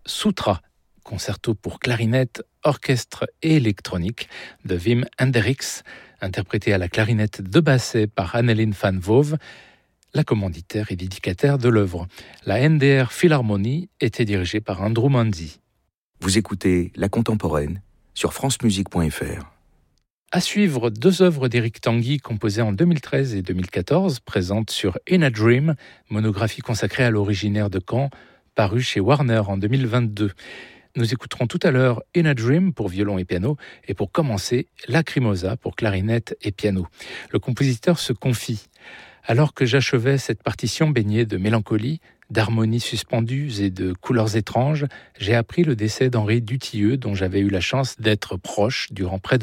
Sutra, concerto pour clarinette, orchestre et électronique de Wim Hendricks, interprété à la clarinette de Basset par Annelien van Wove, la commanditaire et dédicataire de l'œuvre. La NDR Philharmonie était dirigée par Andrew Manzi. Vous écoutez La Contemporaine sur francemusique.fr. À suivre, 2 œuvres d'Éric Tanguy composées en 2013 et 2014, présentes sur In a Dream, monographie consacrée à l'originaire de Caen, parue chez Warner en 2022. Nous écouterons tout à l'heure In a Dream pour violon et piano, et pour commencer, Lacrimosa pour clarinette et piano. Le compositeur se confie. Alors que j'achevais cette partition baignée de mélancolie, d'harmonies suspendues et de couleurs étranges, j'ai appris le décès d'Henri Dutilleux, dont j'avais eu la chance d'être proche durant près